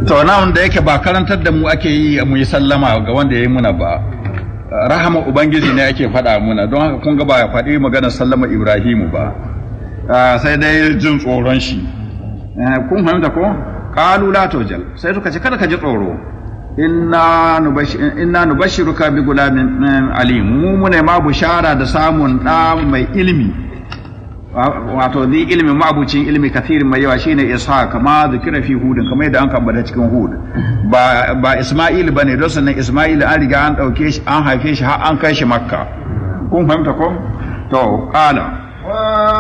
to nan da yake ba karantar da mu ake yi mu yi sallama ga wanda yayi muna ba rahama ubangiji ne ake faɗa muna don haka kun ga ba ya faɗi maganar sallama Ibrahimu ba sai dai jin tsoron shi kun fahimta ko qalu la tujal sai suka ce kada ka ji tsoro inna nubashiruka bi gulamin alim mu ne ma bushara da samun da mai ilimi wato zai ilmi mabucin ilmi kathirin mai yawa shine ishaq kama zikira fi hud kamar yadda an kambata cikin hud ba isma'il bane don sannan isma'il an riga an dauke shi an haife shi har an kai shi makka kun fahimta ko to qala